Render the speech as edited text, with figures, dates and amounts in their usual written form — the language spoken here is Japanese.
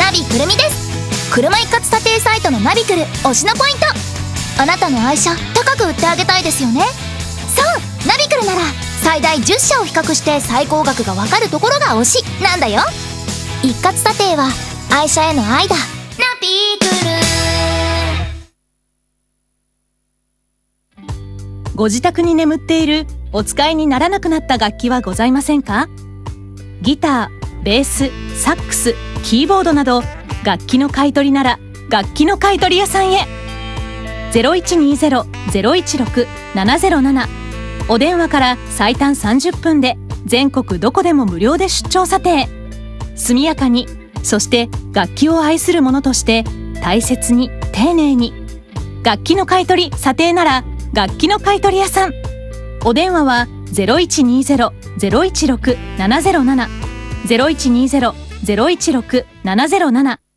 ナビくるみです。車一括査定サイトのナビくる推しのポイント。あなたの愛車高く売ってあげたいですよね。そう、ナビくるなら最大10社を比較して最高額がわかるところが推しなんだよ。一括査定は愛車への愛だ。ナビくる。ご自宅に眠っているお使いにならなくなった楽器はございませんか？ギター、ベース、サックス、キーボードなど楽器の買い取りなら楽器の買い取り屋さんへ。0120-016-707 お電話から最短30分で全国どこでも無料で出張査定。速やかに、そして楽器を愛する者として大切に丁寧に。楽器の買い取り査定なら楽器の買い取り屋さん。お電話は 0120-016-707 0120-016-707